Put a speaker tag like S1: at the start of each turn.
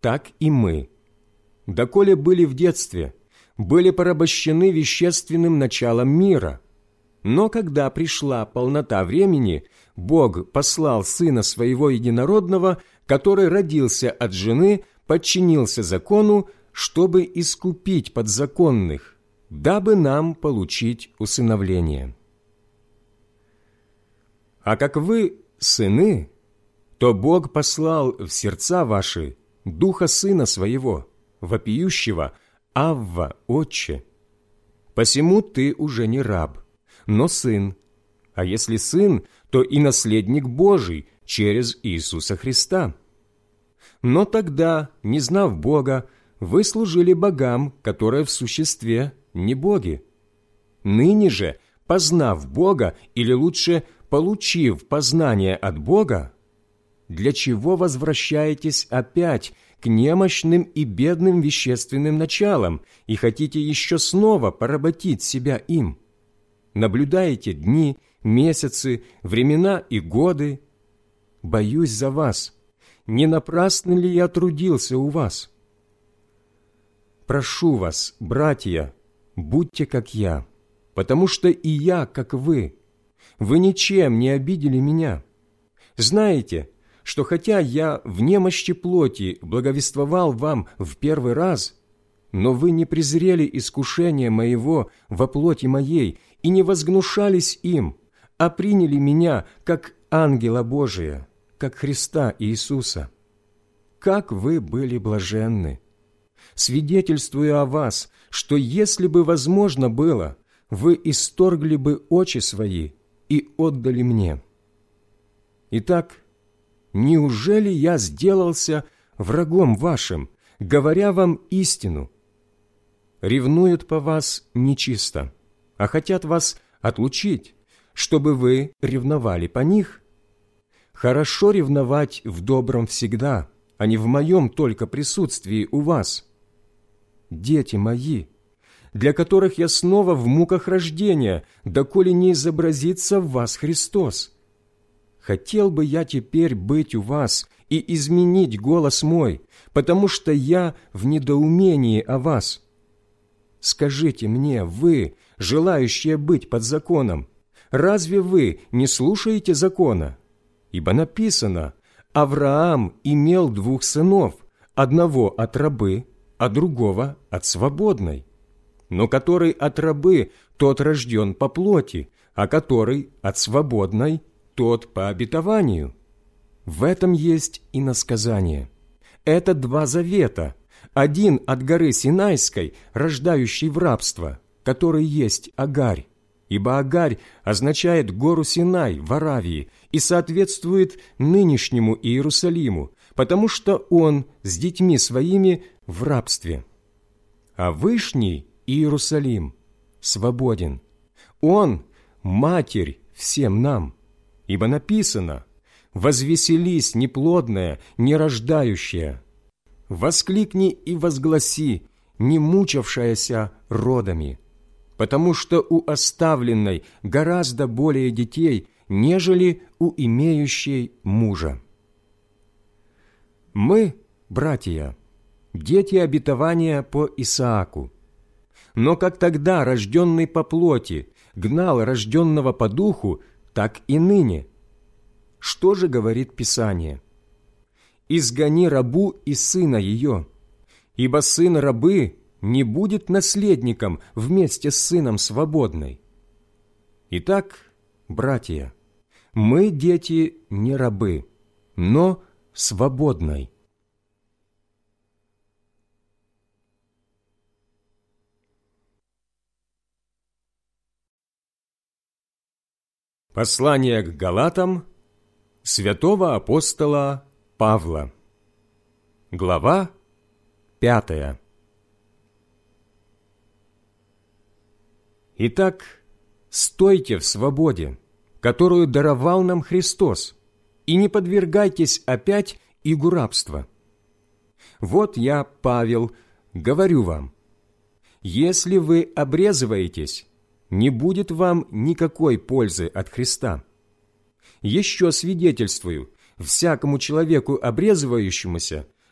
S1: так и мы. Доколе были в детстве, были порабощены вещественным началом мира. Но когда пришла полнота времени, Бог послал Сына Своего Единородного, который родился от жены, подчинился закону, чтобы искупить подзаконных, дабы нам получить усыновление. А как вы сыны, то Бог послал в сердца ваши Духа Сына Своего, вопиющего: «Авва, Отче». Посему ты уже не раб, но сын, а если сын, то и наследник Божий через Иисуса Христа. Но тогда, не знав Бога, вы служили богам, которые в существе не боги. Ныне же, познав Бога, или лучше, получив познание от Бога, для чего возвращаетесь опять к немощным и бедным вещественным началам и хотите еще снова поработить себя им? Наблюдаете дни, месяцы, времена и годы. Боюсь за вас. Не напрасно ли я трудился у вас? Прошу вас, братья, будьте как я, потому что и я, как вы. Вы ничем не обидели меня. Знаете, что хотя я в немощи плоти благовествовал вам в первый раз, но вы не презрели искушения моего во плоти моей и не возгнушались им, а приняли меня как ангела Божия, как Христа Иисуса. Как вы были блаженны! Свидетельствую о вас, что если бы возможно было, вы исторгли бы очи свои и отдали мне. Итак, неужели я сделался врагом вашим, говоря вам истину? Ревнуют по вас нечисто, а хотят вас отлучить, чтобы вы ревновали по них? Хорошо ревновать в добром всегда, а не в моем только присутствии у вас. Дети мои, для которых я снова в муках рождения, доколе не изобразится в вас Христос. Хотел бы я теперь быть у вас и изменить голос мой, потому что я в недоумении о вас. Скажите мне, вы, желающие быть под законом, разве вы не слушаете закона? Ибо написано: Авраам имел 2 сынов, одного от рабы, а другого от свободной. Но который от рабы, тот рожден по плоти, а который от свободной, тот по обетованию. В этом есть иносказание. Это 2 завета. Один от горы Синайской, рождающий в рабство, который есть Агарь, ибо Агарь означает гору Синай в Аравии и соответствует нынешнему Иерусалиму, потому что он с детьми своими в рабстве. А Вышний Иерусалим свободен. Он – матерь всем нам, ибо написано: «Возвеселись, неплодная, нерождающая, воскликни и возгласи, не мучавшаяся родами, потому что у оставленной гораздо более детей, нежели у имеющей мужа». Мы, братья, дети обетования по Исааку. Но как тогда рожденный по плоти гнал рожденного по духу, так и ныне. Что же говорит Писание? «Изгони рабу и сына ее, ибо сын рабы не будет наследником вместе с сыном свободной». Итак, братья, мы дети не рабы, но свободной. Послание к Галатам святого апостола Павла. Глава 5. Итак, стойте в свободе, которую даровал нам Христос, и не подвергайтесь опять игу рабства. Вот я, Павел, говорю вам: если вы обрезываетесь, не будет вам никакой пользы от Христа. Еще свидетельствую всякому человеку обрезывающемуся,